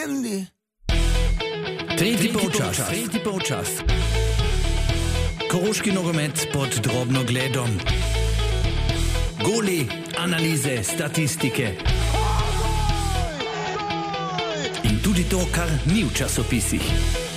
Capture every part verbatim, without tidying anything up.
legendi. Tretji polčas, tretji polčas. Koroški nogomet pod drobnogledom. Goli, analize, statistike. In tudi to, kar ni v časopisih.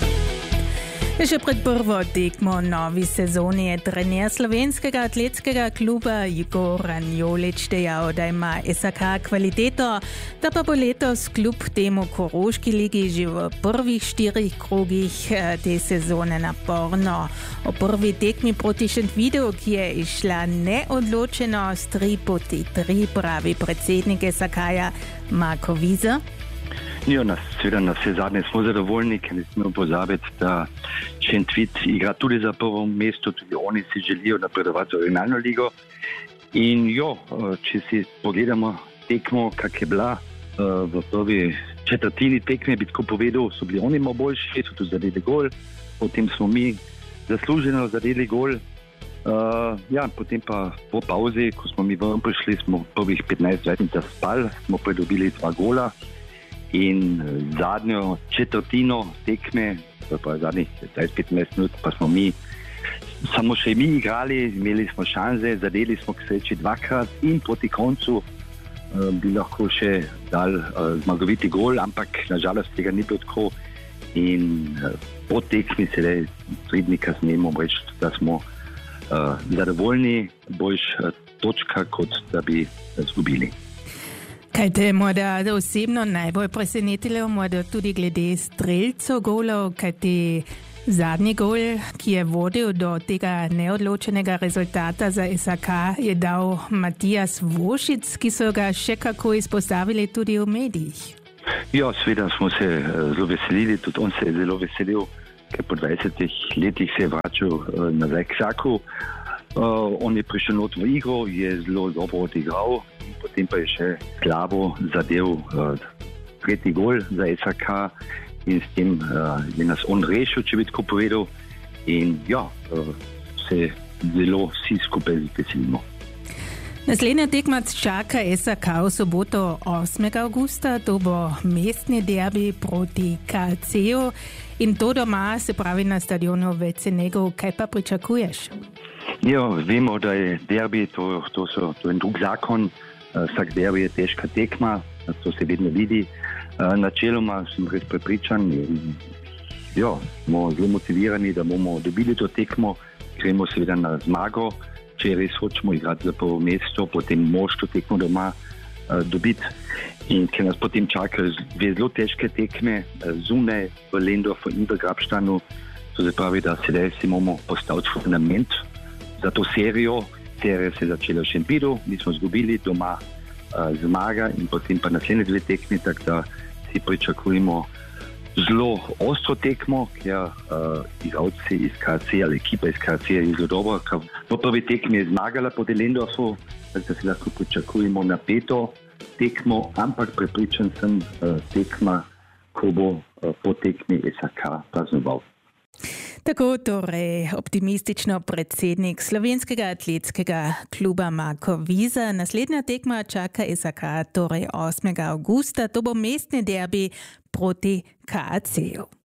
Še pred prvo tekmo novi sezoni je trener slovenskega atletskega kluba Igor Ranjolič dejal, da ima S A K kvaliteto, da pa bo letos kljub temu Koroški ligi že v prvih štirih krogih te sezone naporno. O prvi tekmi proti Šentvidu, ki je išla neodločeno s tri proti tri, pravi predsednik S A K-ja Marko Viza. Jo, na, seveda na vse zadnje smo zadovoljni, ker ne smemo pozabiti, da Šentvid igra tudi za prvo mesto, tudi oni si želijo napredovati v regionalno ligo. In jo, če si pogledamo tekmo, kak je bila v prvi četrtini tekme, bi tako povedal, so bili oni malo boljši, so tu zadeli gol, potem smo mi zasluženo zadeli gol. Uh, ja, potem pa po pauzi, ko smo mi ven prišli, smo prvih petnajst dvajset minut spali, smo pridobili dva gola. In zadnjo četrtino tekme, pa zadnjih dvajset petnajst minut, pa smo mi samo še mi igrali, imeli smo šanse, zadeli smo k sreči dvakrat in proti koncu uh, bi lahko še dal uh, zmagoviti gol, ampak nažalost tega ni bilo tako. In uh, po tekmi se le tri dni kasneje moramo reči, da smo uh, zadovoljni, boljš uh, točka, kot da bi izgubili. Kaj te morda osebno najbolj presenetilo, morda tudi glede streljcev golov, kaj ti zadnji gol, ki je vodil do tega neodločenega rezultata za S A K, je dal Matijas Vošic, ki so ga še kako izpostavili tudi v medijih. Ja, seveda smo se zelo veselili, tudi on se je zelo veselil, ker po dvajsetih letih se je vračal nazaj k Saku. Uh, on je prišel not v igro, je zelo dobro odigral, potem pa je še slabo zadev uh, tretji gol za S A K in s tem uh, je nas on rešil, če bi tako povedal. In ja, uh, se zelo vsi skupaj veselimo. Naslednja tekma čaka S A K v soboto osmega avgusta, to bo mestni derbi proti K A C-ju in to doma, se pravi na stadionu v Cenego. Kaj pa pričakuješ? Ja, vemo, da je derbi, to, to, so, to je drug zakon, vsak derbi je težka tekma, to se vedno vidi. Načeloma sem res prepričan in ja, smo zelo motivirani, da bomo dobili to tekmo, gremo seveda na zmago, če res hočemo igrati za prvo mesto, potem mož to tekmo doma uh, dobiti. In ker nas potem čakajo dve zelo težke tekme, zunaj v Lendorfu in v Grabštanu, to se pravi, da sedaj si moramo postaviti fundament za to serijo. Serija se je začela v Šentvidu, mi smo izgubili doma uh, zmaga in potem pa naslednje dve tekmi, tako da si pričakujemo zelo ostro tekmo, ker uh, igralci iz K A C ali ekipa iz K A C je zelo dobro, ker v prvi tekmi je zmagala proti Lendorfu, tako da si lahko pričakujemo napeto tekmo, ampak prepričan sem uh, tekma, ko bo uh, po tekmi S A K praznoval. Tako torej optimistično predsednik slovenskega atletskega kluba Marko Viza. Naslednja tekma čaka S A K torej osmega avgusta, to bo mestni derbi proti K A C-ju.